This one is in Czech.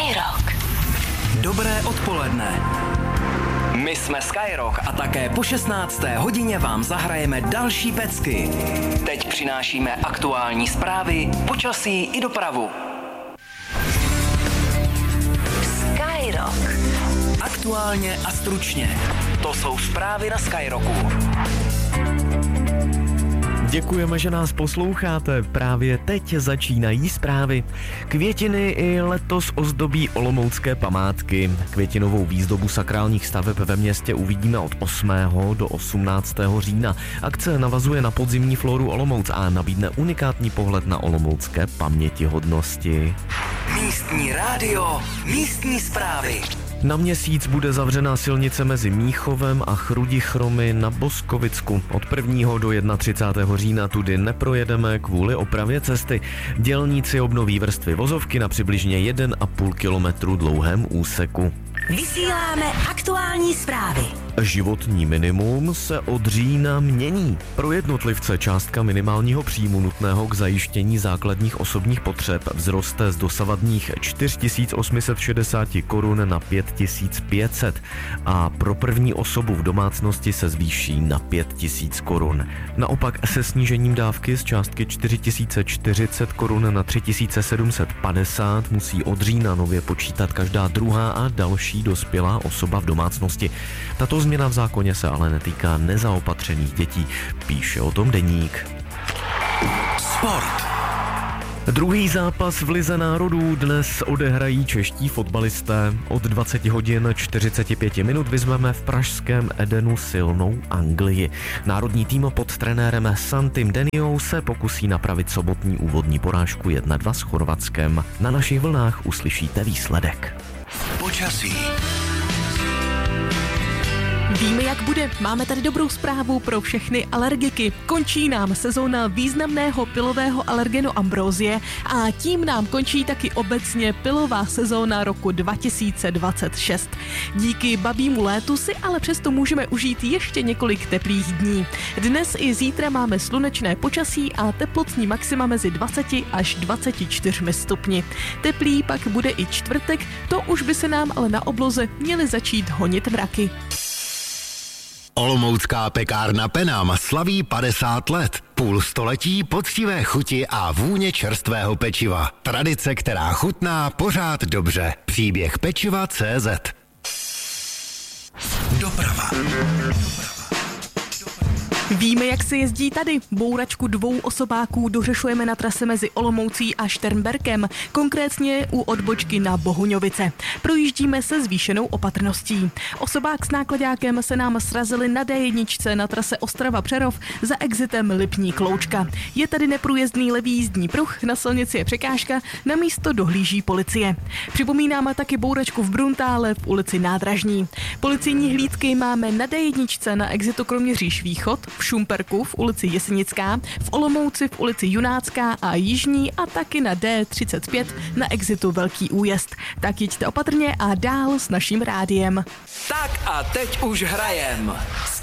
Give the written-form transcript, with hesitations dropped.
Skyrock. Dobré odpoledne. My jsme Skyrock a také po 16. hodině vám zahrajeme další pecky. Teď přinášíme aktuální zprávy, počasí i dopravu. Skyrock. Aktuálně a stručně. To jsou zprávy na Skyrocku. Děkujeme, že nás posloucháte. Právě teď začínají zprávy. Květiny i letos ozdobí olomoucké památky. Květinovou výzdobu sakrálních staveb ve městě uvidíme od 8. do 18. října. Akce navazuje na podzimní floru Olomouc a nabídne unikátní pohled na olomoucké pamětihodnosti. Místní rádio, místní zprávy. Na měsíc bude zavřená silnice mezi Míchovem a Chrudichromy na Boskovicku. Od 1. do 31. října tudy neprojedeme kvůli opravě cesty. Dělníci obnoví vrstvy vozovky na přibližně 1,5 kilometru dlouhém úseku. Vysíláme aktuální zprávy. Životní minimum se od října mění. Pro jednotlivce částka minimálního příjmu nutného k zajištění základních osobních potřeb vzroste z dosavadních 4 860 korun na 5 500 a pro první osobu v domácnosti se zvýší na 5 000 korun. Naopak se snížením dávky z částky 4 040 korun na 3 750 musí od října nově počítat každá druhá a další dospělá osoba v domácnosti. Tato změna v zákoně se ale netýká nezaopatřených dětí, píše o tom Deník. Sport. Druhý zápas v Lize národů dnes odehrají čeští fotbalisté. Od 20 hodin 45 minut vyzveme v pražském Edenu silnou Anglii. Národní tým pod trenérem Santim Deniou se pokusí napravit sobotní úvodní porážku 1-2 s Chorvatskem. Na našich vlnách uslyšíte výsledek. Počasí. Víme, jak bude. Máme tady dobrou zprávu pro všechny alergiky. Končí nám sezóna významného pilového alergenu ambrózie a tím nám končí taky obecně pilová sezóna roku 2026. Díky babímu létu si ale přesto můžeme užít ještě několik teplých dní. Dnes i zítra máme slunečné počasí a teplotní maxima mezi 20 až 24 stupni. Teplý pak bude i čtvrtek, to už by se nám ale na obloze měly začít honit mraky. Olomoucká pekárna Penam slaví 50 let. Půl století poctivé chuti a vůně čerstvého pečiva. Tradice, která chutná pořád dobře. Příběh pečiva.cz. Doprava. Víme, jak se jezdí tady. Bouračku 2 osobáků dořešujeme na trase mezi Olomoucí a Šternberkem, konkrétně u odbočky na Bohuňovice. Projíždíme se zvýšenou opatrností. Osobák s nákladákem se nám srazili na D1 na trase Ostrava-Přerov za exitem Lipník Loučka. Je tady neprůjezdný levý jízdní pruh, na silnici je překážka, na místo dohlíží policie. Připomínáme taky bouračku v Bruntále v ulici Nádražní. Policijní hlídky máme na D1 na exitu Kroměříž Východ, v Šumperku v ulici Jesenická, v Olomouci v ulici Junácká a Jižní a taky na D35 na exitu Velký Újezd. Tak jeďte opatrně a dál s naším rádiem. Tak a teď už hrajem.